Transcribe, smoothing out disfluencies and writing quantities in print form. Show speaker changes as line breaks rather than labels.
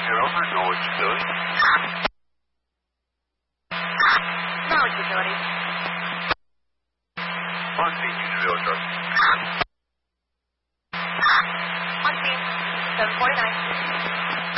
over Norwich Utilities.
Norwich Utilities.
On scene, Unionville Truck.
On scene, 749.